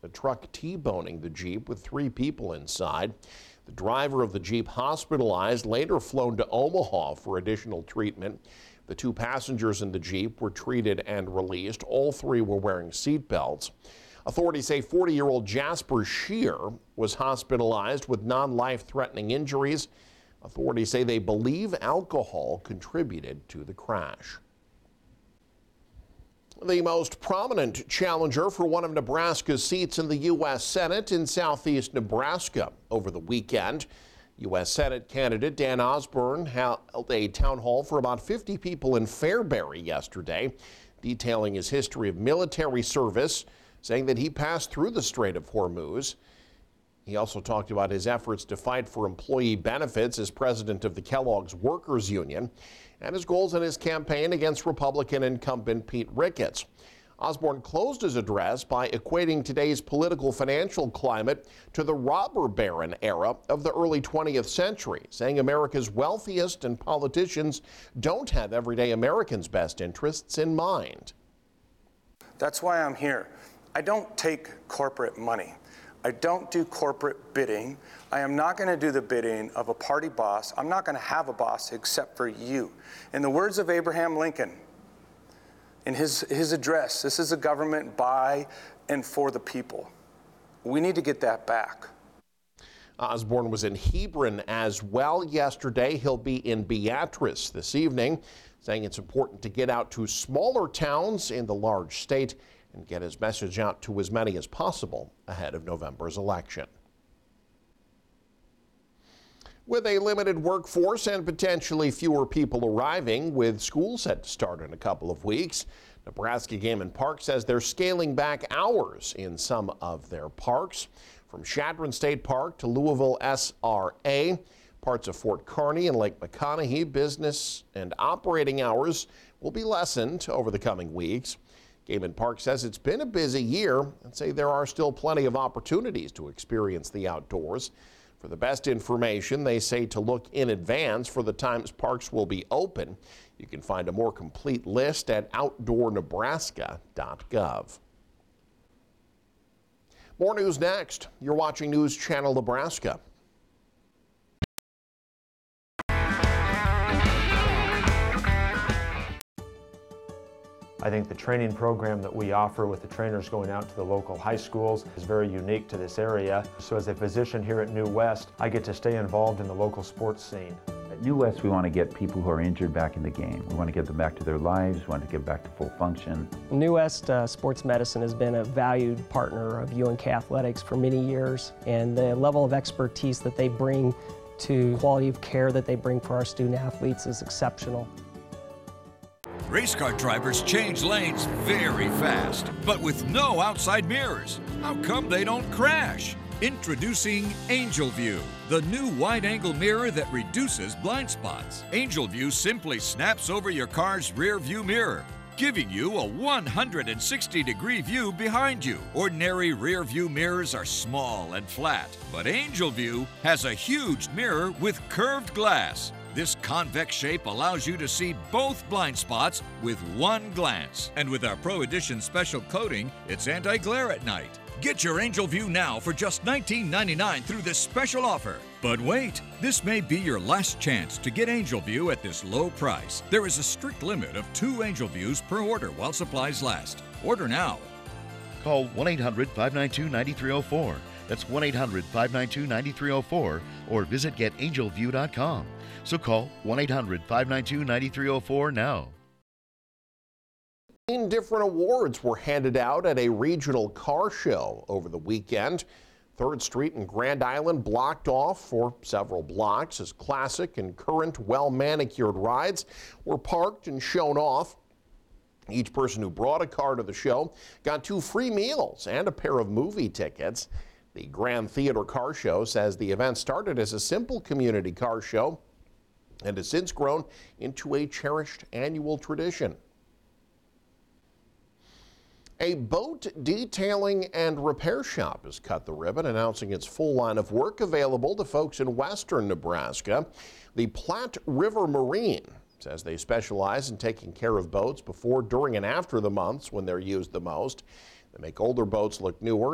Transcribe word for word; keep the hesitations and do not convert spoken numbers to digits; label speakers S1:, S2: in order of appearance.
S1: The truck T-boning the Jeep with three people inside. The driver of the Jeep hospitalized, later flown to Omaha for additional treatment. The two passengers in the Jeep were treated and released. All three were wearing seat belts. Authorities say forty-year-old Jasper Shear was hospitalized with non-life-threatening injuries. Authorities say they believe alcohol contributed to the crash. The most prominent challenger for one of Nebraska's seats in the U S Senate in southeast Nebraska over the weekend. U S Senate candidate Dan Osborne held a town hall for about fifty people in Fairbury yesterday, detailing his history of military service, saying that he passed through the Strait of Hormuz. He also talked about his efforts to fight for employee benefits as president of the Kellogg's Workers Union and his goals in his campaign against Republican incumbent Pete Ricketts. Osborne closed his address by equating today's political financial climate to the robber baron era of the early twentieth century, saying America's wealthiest and politicians don't have everyday Americans' best interests in mind.
S2: That's why I'm here. I don't take corporate money. I don't do corporate bidding. I am not going to do the bidding of a party boss. I'm not going to have a boss except for you. In the words of Abraham Lincoln, in his, his address, this is a government by and for the people. We need to get that back.
S1: Osborne was in Hebron as well yesterday. He'll be in Beatrice this evening, saying it's important to get out to smaller towns in the large state and get his message out to as many as possible ahead of November's election. With a limited workforce and potentially fewer people arriving, with school set to start in a couple of weeks, Nebraska Game and Park says they're scaling back hours in some of their parks. From Chadron State Park to Louisville S R A, parts of Fort Kearny and Lake McConaughey, business and operating hours will be lessened over the coming weeks. Game and Park says it's been a busy year and say there are still plenty of opportunities to experience the outdoors. For the best information, they say to look in advance for the times parks will be open. You can find a more complete list at outdoor nebraska dot gov. More news next. You're watching News Channel Nebraska.
S3: I think the training program that we offer with the trainers going out to the local high schools is very unique to this area. So as a physician here at New West, I get to stay involved in the local sports scene.
S4: At New West, we want to get people who are injured back in the game. We want to get them back to their lives. We want to get back to full function.
S5: New West uh, Sports Medicine has been a valued partner of U N K Athletics for many years, and the level of expertise that they bring to quality of care that they bring for our student athletes is exceptional.
S6: Race car drivers change lanes very fast, but with no outside mirrors. How come they don't crash? Introducing Angel View, the new wide-angle mirror that reduces blind spots. Angel View simply snaps over your car's rear view mirror, giving you a one hundred sixty degree view behind you. Ordinary rear view mirrors are small and flat, but Angel View has a huge mirror with curved glass. This convex shape allows you to see both blind spots with one glance. And with our Pro Edition special coating, it's anti-glare at night. Get your Angel View now for just nineteen ninety-nine through this special offer. But wait, this may be your last chance to get Angel View at this low price. There is a strict limit of two Angel Views per order while supplies last. Order now.
S7: Call one eight hundred, five nine two, nine three zero four. That's one eight hundred, five nine two, nine three zero four or visit get angel view dot com. So call one eight hundred, five nine two, nine three zero four now.
S1: Nine different awards were handed out at a regional car show over the weekend. third Street and Grand Island blocked off for several blocks as classic and current well-manicured rides were parked and shown off. Each person who brought a car to the show got two free meals and a pair of movie tickets. The Grand Theater Car Show says the event started as a simple community car show and has since grown into a cherished annual tradition. A boat detailing and repair shop has cut the ribbon, announcing its full line of work available to folks in western Nebraska. The Platte River Marine says they specialize in taking care of boats before, during, and after the months when they're used the most. They make older boats look newer